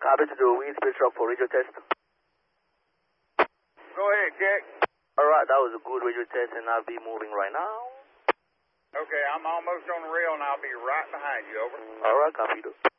Copy to the Weed Speed Truck for radio test. Go ahead, check. Alright, that was a good radio test and I'll be moving right now. Okay, I'm almost on the rail and I'll be right behind you, over. Alright, copy.